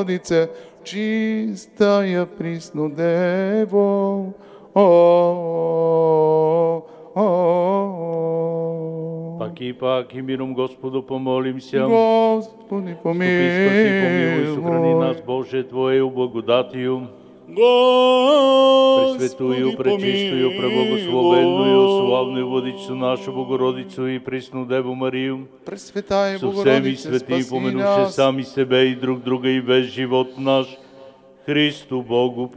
Богородице, чистая Преснодево, Пак и миром Господу помолимся. Господи, Ступи, спаси, помилуй, сохрани нас, помилуй. Боже, Твоею благодатью. Пресвятую, Господи, пречистую, преблагословенную, славную Владичицу нашу Богородицу и пресну Деву Марию, Пресвятая со всеми Богородице, святыми, спаси помянувши нас. сами себя и друг друга и весь живот наш, Христу Богу